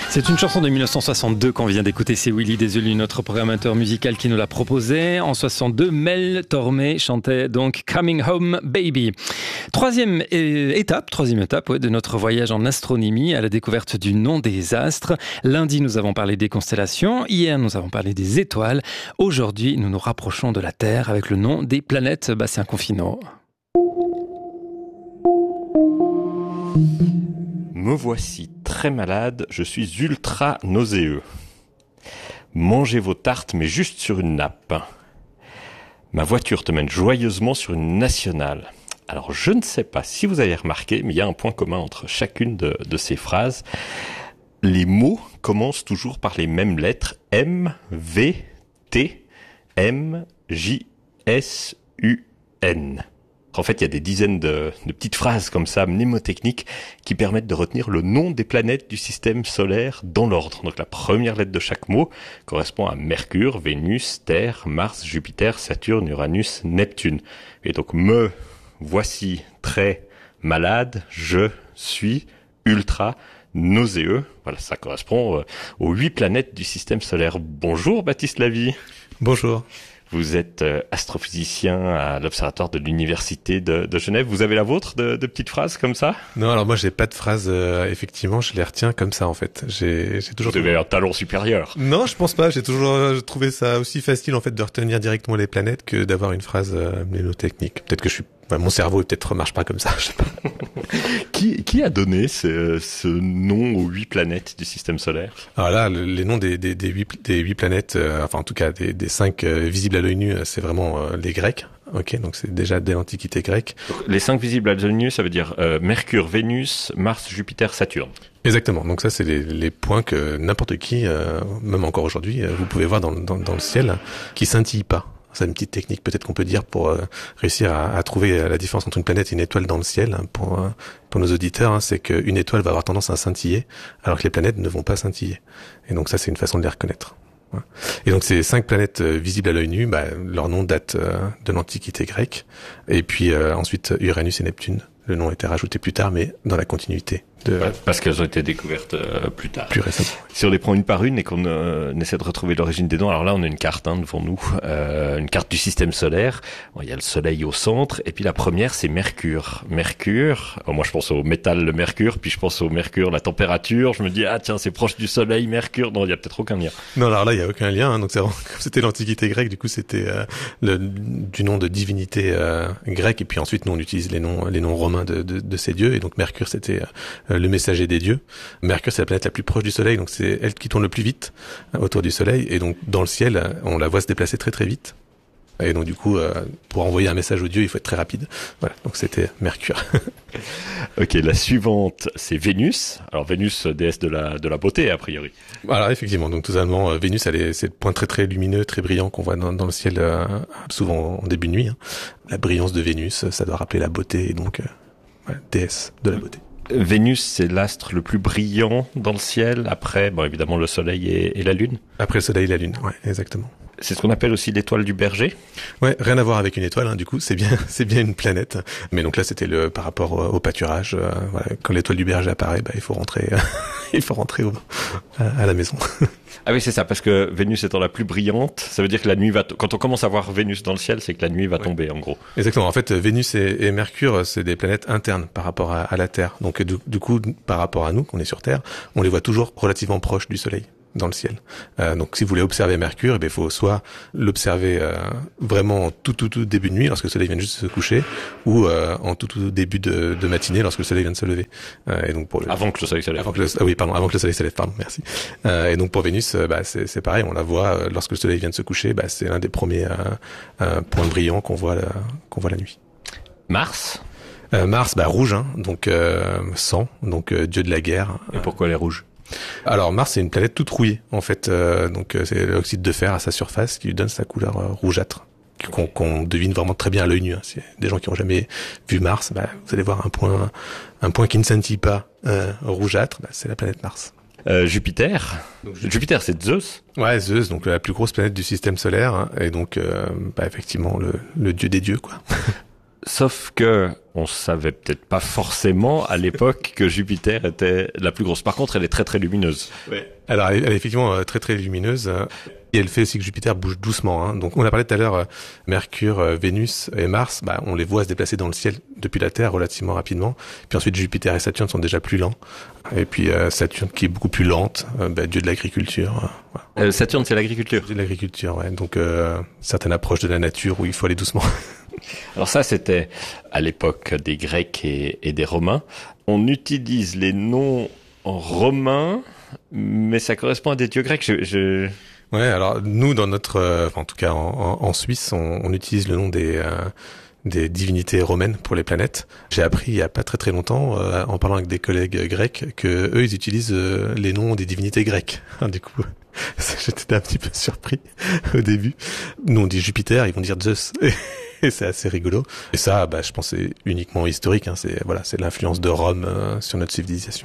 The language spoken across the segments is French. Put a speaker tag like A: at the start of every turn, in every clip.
A: C'est une chanson de 1962 qu'on vient d'écouter, c'est Willy Deselus, notre programmateur musical qui nous l'a proposé. En 62, Mel Tormé chantait donc Coming Home Baby. Troisième étape de notre voyage en astronomie à la découverte du nom des astres. Lundi, nous avons parlé des constellations. Hier, nous avons parlé des étoiles. Aujourd'hui, nous nous rapprochons de la Terre avec le nom des planètes. Bastien Confino.
B: Me voici très malade, je suis ultra nauséeux. Mangez vos tartes, mais juste sur une nappe. Ma voiture te mène joyeusement sur une nationale. Alors, je ne sais pas si vous avez remarqué, mais il y a un point commun entre chacune de ces phrases. Les mots commencent toujours par les mêmes lettres. M, V, T, M, J, S, U, N. En fait, il y a des dizaines de petites phrases comme ça, mnémotechniques, qui permettent de retenir le nom des planètes du système solaire dans l'ordre. Donc la première lettre de chaque mot correspond à Mercure, Vénus, Terre, Mars, Jupiter, Saturne, Uranus, Neptune. Et donc me voici très malade, je suis ultra nauséeux. Voilà, ça correspond aux 8 planètes du système solaire. Bonjour Baptiste Lavie.
C: Bonjour.
B: Vous êtes astrophysicien à l'Observatoire de l'Université de Genève. Vous avez la vôtre de petites phrases comme ça?
C: Non, alors moi j'ai pas de phrases, effectivement, je les retiens comme ça en fait. J'ai toujours...
B: Vous avez un talent supérieur.
C: Non, je pense pas. J'ai toujours trouvé ça aussi facile en fait de retenir directement les planètes que d'avoir une phrase mnémotechnique. Peut-être que mon cerveau peut-être marche pas comme ça, je sais pas.
B: Qui a donné ce nom aux 8 planètes du système solaire?
C: Alors là, les noms des 8 planètes, enfin en tout cas des 5 visibles à l'œil nu, c'est vraiment les Grecs. Ok, donc c'est déjà dès l'Antiquité grecque.
B: Les 5 visibles à l'œil nu, ça veut dire Mercure, Vénus, Mars, Jupiter, Saturne.
C: Exactement. Donc ça, c'est les points que n'importe qui, même encore aujourd'hui, vous pouvez voir dans le ciel, qui scintillent pas. C'est une petite technique peut-être qu'on peut dire pour réussir à trouver la différence entre une planète et une étoile dans le ciel. Pour nos auditeurs, c'est qu'une étoile va avoir tendance à scintiller, alors que les planètes ne vont pas scintiller. Et donc ça, c'est une façon de les reconnaître. Et donc ces 5 planètes visibles à l'œil nu, leur nom date de l'Antiquité grecque. Et puis ensuite Uranus et Neptune. Le nom a été rajouté plus tard, mais dans la continuité.
B: Parce qu'elles ont été découvertes plus tard.
C: Plus récemment.
B: Si on les prend une par une et qu'on essaie de retrouver l'origine des noms, alors là on a une carte devant nous, une carte du système solaire. Bon, il y a le Soleil au centre, et puis la première c'est Mercure. Mercure, moi je pense au métal le mercure, puis je pense au mercure, la température. Je me dis tiens c'est proche du Soleil, Mercure. Non, il y a peut-être aucun lien.
C: Non, alors là il y a aucun lien. Donc c'est vraiment, comme c'était l'Antiquité grecque, du coup c'était du nom de divinité grecque, et puis ensuite nous on utilise les noms romains de ces dieux. Et donc Mercure c'était le messager des dieux. Mercure, c'est la planète la plus proche du Soleil, donc c'est elle qui tourne le plus vite autour du Soleil. Et donc, dans le ciel, on la voit se déplacer très très vite. Et donc, du coup, pour envoyer un message aux dieux, il faut être très rapide. Voilà, donc c'était Mercure.
B: Ok, la suivante, c'est Vénus. Alors, Vénus, déesse de la beauté, a priori.
C: Voilà, effectivement. Donc, tout simplement, Vénus, c'est le point très très lumineux, très brillant qu'on voit dans le ciel, souvent en début de nuit. La brillance de Vénus, ça doit rappeler la beauté, et donc, déesse de la beauté.
B: Vénus, c'est l'astre le plus brillant dans le ciel, après, évidemment, le Soleil et la Lune.
C: Après le Soleil et la Lune, ouais, exactement.
B: C'est ce qu'on appelle aussi l'étoile du berger.
C: Ouais, rien à voir avec une étoile, du coup, c'est bien une planète. Mais donc là, c'était par rapport au pâturage. Voilà, quand l'étoile du berger apparaît, il faut rentrer, à la maison.
B: Ah oui, c'est ça, parce que Vénus étant la plus brillante, ça veut dire que la nuit quand on commence à voir Vénus dans le ciel, c'est que la nuit va tomber, en gros.
C: Exactement. En fait, Vénus et Mercure, c'est des planètes internes par rapport à la Terre. Donc, du coup, par rapport à nous, qu'on est sur Terre, on les voit toujours relativement proches du Soleil dans le ciel. Donc si vous voulez observer Mercure, il faut soit l'observer vraiment en tout début de nuit, lorsque le soleil vient juste de se coucher, ou en tout début de matinée, lorsque le soleil vient de se lever. Et donc
B: avant que le soleil se lève.
C: Avant que le soleil se lève, pardon, merci. Et donc pour Vénus, c'est pareil, on la voit lorsque le soleil vient de se coucher, c'est l'un des premiers points brillants qu'on voit la nuit.
B: Mars,
C: rouge, donc sang, donc dieu de la guerre.
B: Et pourquoi elle est rouge?
C: Alors Mars, c'est une planète toute rouillée en fait, donc c'est l'oxyde de fer à sa surface qui lui donne sa couleur rougeâtre, qu'on devine vraiment très bien à l'œil nu. Si des gens qui ont jamais vu Mars, vous allez voir un point qui ne scintille pas rougeâtre, c'est la planète Mars.
B: Jupiter. Jupiter, c'est Zeus.
C: Ouais, Zeus, donc la plus grosse planète du système solaire, et donc effectivement le dieu des dieux, quoi.
B: Sauf que On savait peut-être pas forcément à l'époque que Jupiter était la plus grosse. Par contre, elle est très très lumineuse.
C: Ouais. Alors, elle est effectivement très très lumineuse. Et elle fait aussi que Jupiter bouge doucement. Hein. Donc, on a parlé tout à l'heure, Mercure, Vénus et Mars, on les voit se déplacer dans le ciel depuis la Terre relativement rapidement. Puis ensuite, Jupiter et Saturne sont déjà plus lents. Et puis Saturne qui est beaucoup plus lente, dieu de l'agriculture.
B: Voilà. Saturne, c'est l'agriculture.
C: Dieu de l'agriculture, ouais. Donc, certaines approches de la nature où il faut aller doucement.
B: Alors ça, c'était à l'époque des Grecs et des Romains. On utilise les noms romains, mais ça correspond à des dieux grecs.
C: Ouais, alors nous, dans notre, en tout cas en Suisse, on utilise le nom des divinités romaines pour les planètes. J'ai appris il y a pas très très longtemps, en parlant avec des collègues grecs, que eux ils utilisent les noms des divinités grecques. Du coup, j'étais un petit peu surpris au début. Nous on dit Jupiter, ils vont dire Zeus. Et c'est assez rigolo. Et ça, je pense, c'est uniquement historique. Hein. C'est l'influence de Rome sur notre civilisation.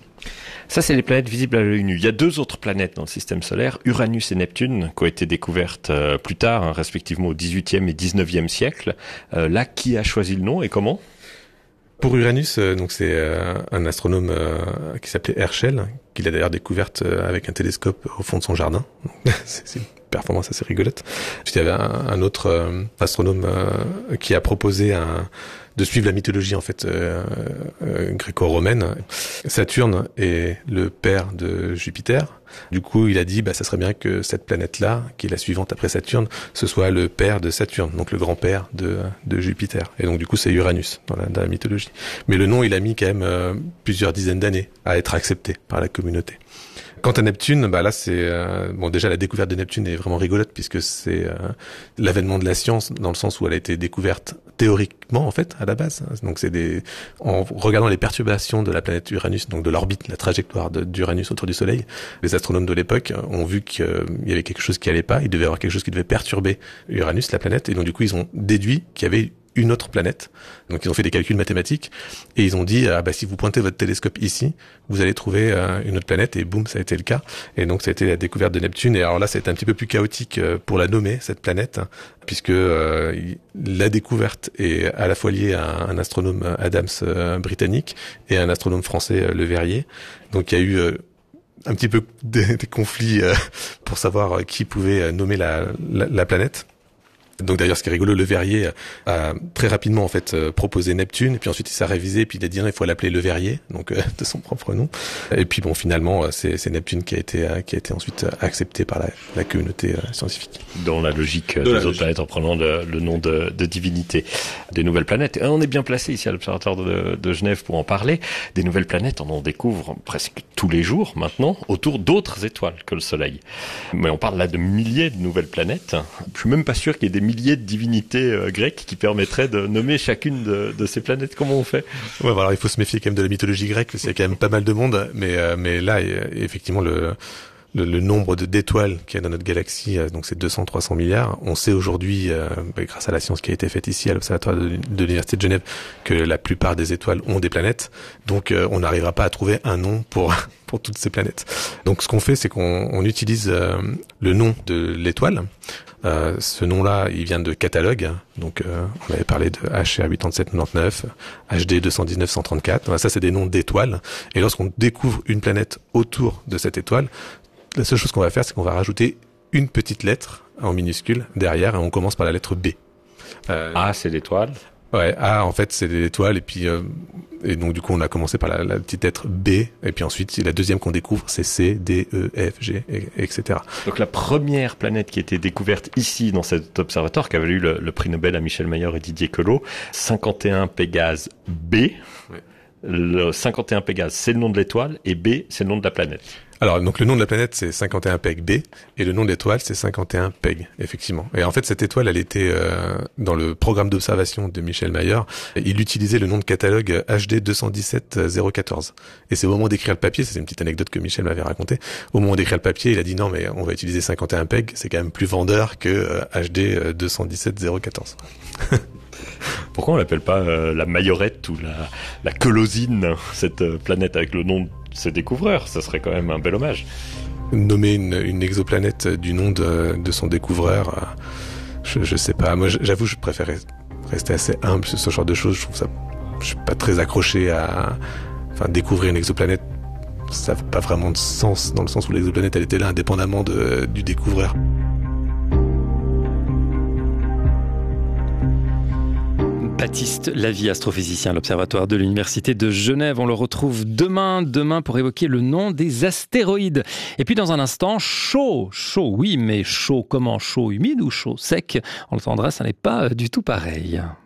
B: Ça, c'est les planètes visibles à l'œil nu. Il y a 2 autres planètes dans le système solaire, Uranus et Neptune, qui ont été découvertes plus tard, hein, respectivement au XVIIIe et XIXe siècle. Là, qui a choisi le nom et comment ?
C: Pour Uranus, donc c'est un astronome qui s'appelait Herschel, qu'il a d'ailleurs découverte avec un télescope au fond de son jardin. C'est une performance assez rigolote. Puis il y avait un autre astronome qui a proposé de suivre la mythologie en fait gréco-romaine. Saturne est le père de Jupiter. Du coup, il a dit ça serait bien que cette planète-là, qui est la suivante après Saturne, ce soit le père de Saturne, donc le grand-père de Jupiter. Et donc du coup, c'est Uranus dans la mythologie. Mais le nom, il a mis quand même plusieurs dizaines d'années à être accepté par la communauté. Quant à Neptune, là c'est déjà la découverte de Neptune est vraiment rigolote puisque c'est l'avènement de la science dans le sens où elle a été découverte théoriquement en fait à la base. Donc en regardant les perturbations de la planète Uranus, donc de l'orbite, la trajectoire d'Uranus autour du Soleil, les astronomes de l'époque ont vu qu'il y avait quelque chose qui allait pas, il devait y avoir quelque chose qui devait perturber Uranus, la planète, et donc du coup ils ont déduit qu'il y avait une autre planète. Donc ils ont fait des calculs mathématiques et ils ont dit si vous pointez votre télescope ici, vous allez trouver une autre planète, et boum, ça a été le cas. Et donc ça a été la découverte de Neptune. Et alors là, ça a été un petit peu plus chaotique pour la nommer, cette planète, puisque la découverte est à la fois liée à un astronome Adams britannique et à un astronome français Le Verrier. Donc il y a eu un petit peu des conflits pour savoir qui pouvait nommer la planète. Donc d'ailleurs, ce qui est rigolo, Le Verrier a très rapidement en fait proposé Neptune, et puis ensuite il s'est révisé, puis il a dit non, il faut l'appeler Le Verrier, donc de son propre nom. Et puis finalement, c'est Neptune qui a été ensuite accepté par la communauté scientifique.
B: Dans la logique des autres planètes, en prenant le nom de divinité des nouvelles planètes. Et on est bien placé ici à l'Observatoire de Genève pour en parler. Des nouvelles planètes, on en découvre presque tous les jours maintenant autour d'autres étoiles que le Soleil. Mais on parle là de milliers de nouvelles planètes. Je suis même pas sûr qu'il y ait des milliers de divinités grecques qui permettraient de nommer chacune de ces planètes. Comment on fait ?
C: Ouais, voilà, il faut se méfier quand même de la mythologie grecque, parce qu'il y a quand même pas mal de monde, mais là, effectivement, le nombre d'étoiles qu'il y a dans notre galaxie, donc c'est 200-300 milliards. On sait aujourd'hui, grâce à la science qui a été faite ici à l'Observatoire de l'Université de Genève, que la plupart des étoiles ont des planètes. Donc on n'arrivera pas à trouver un nom pour toutes ces planètes. Donc ce qu'on fait, c'est qu'on utilise le nom de l'étoile. Ce nom-là, il vient de catalogue. Donc on avait parlé de HR 8799, HD 219 134. Ça, c'est des noms d'étoiles. Et lorsqu'on découvre une planète autour de cette étoile, la seule chose qu'on va faire, c'est qu'on va rajouter une petite lettre en minuscule derrière, et on commence par la lettre B.
B: A, c'est l'étoile.
C: Ouais, A, en fait, c'est l'étoile, et puis et donc du coup, on a commencé par la petite lettre B, et puis ensuite, la deuxième qu'on découvre, c'est C, D, E, F, G, etc.
B: Donc la première planète qui a été découverte ici, dans cet observatoire, qui avait eu le prix Nobel à Michel Mayor et Didier Queloz, 51 Pégase B. Ouais. Le 51 Pégase, c'est le nom de l'étoile, et B, c'est le nom de la planète.
C: Alors, donc le nom de la planète, c'est 51 Peg B, et le nom de l'étoile, c'est 51 Peg, effectivement. Et en fait, cette étoile, elle était dans le programme d'observation de Michel Mayor. Il utilisait le nom de catalogue HD 217 014. Et c'est au moment d'écrire le papier, c'est une petite anecdote que Michel m'avait racontée, au moment d'écrire le papier, il a dit non, mais on va utiliser 51 Peg, c'est quand même plus vendeur que HD 217 014.
B: Pourquoi on l'appelle pas la Majorette ou la Quelozine, cette planète avec le nom de ses découvreurs? Ça serait quand même un bel hommage.
C: Nommer une exoplanète du nom de son découvreur, je sais pas. Moi, j'avoue, je préfère rester assez humble sur ce genre de choses. Je trouve ça je suis pas très accroché à découvrir une exoplanète. Ça n'a pas vraiment de sens, dans le sens où l'exoplanète, elle était là indépendamment du découvreur.
A: Baptiste Lavie, astrophysicien à l'Observatoire de l'Université de Genève. On le retrouve demain pour évoquer le nom des astéroïdes. Et puis dans un instant, chaud, oui, mais chaud comment? Chaud humide ou chaud sec? On l'entendra, ça n'est pas du tout pareil.